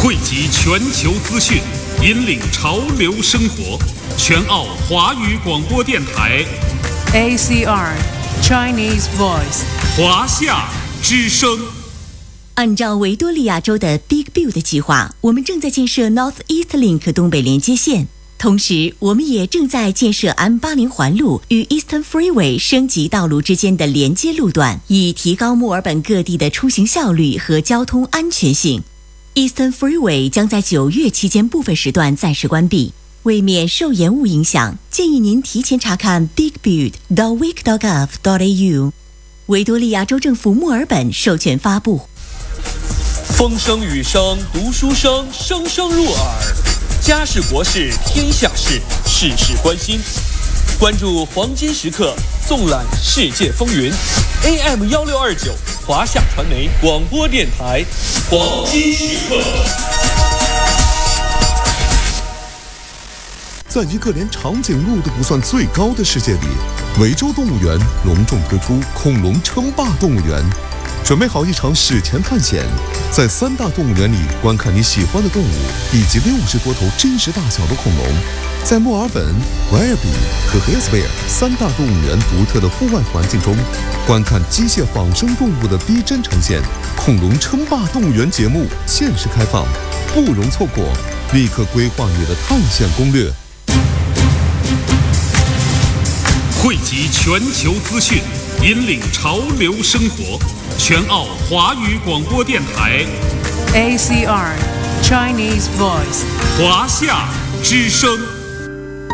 汇集全球资讯，引领潮流生活。全澳华语广播电台 ACR Chinese Voice 华夏之声。 按照维多利亚州的 Big Build 计划，我们正在建设 North East Link 东北连接线，同时我们也正在建设 M80 环路与 Eastern Freeway 升级道路之间的连接路段，以提高墨尔本各地的出行效率和交通安全性。Eastern Freeway 将在9月期间部分时段暂时关闭，为免受延误影响，建议您提前查看 bigbuild.vic.gov.au。 维多利亚州政府墨尔本授权发布。 风声雨声读书声，声声入耳。家事国事天下事，事事关心。关注黄金时刻，纵览世界风云。AM1629华夏传媒广播电台，黄金时刻。 在一个连长颈鹿都不算最高的世界里，维州动物园隆重推出恐龙称霸动物园。准备好一场史前探险，在3大动物园里观看你喜欢的动物，以及60多头真实大小的恐龙。在墨尔本、维尔比和黑斯贝尔3大动物园独特的户外环境中，观看机械仿生动物的逼真呈现。恐龙称霸动物园节目限时开放，不容错过，立刻规划你的探险攻略。 汇集全球资讯，引领潮流生活。全澳华语广播电台 ACR Chinese Voice 华夏之声。